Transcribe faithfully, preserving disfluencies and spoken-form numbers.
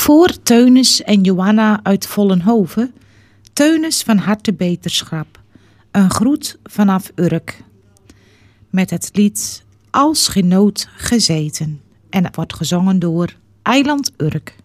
Voor Teunis en Johanna uit Vollenhoven. Teunis van harte beterschap. Een groet vanaf Urk. Met het lied Als geen nood gezeten. En dat wordt gezongen door Eiland Urk.